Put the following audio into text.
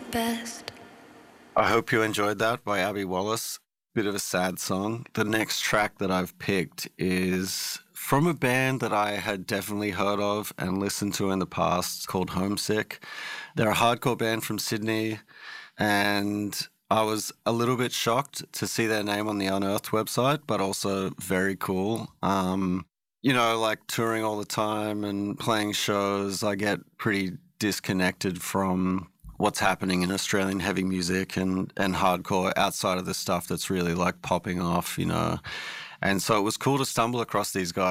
best. I hope you enjoyed that by Abby Wallace. Bit of a sad song. The next track that I've picked is from a band that I had definitely heard of and listened to in the past called Homesick. They're a hardcore band from Sydney, and I was a little bit shocked to see their name on the Unearthed website, but also very cool. Like touring all the time and playing shows, I get pretty disconnected from what's happening in Australian heavy music and hardcore outside of the stuff that's really like popping off. And so it was cool to stumble across these guys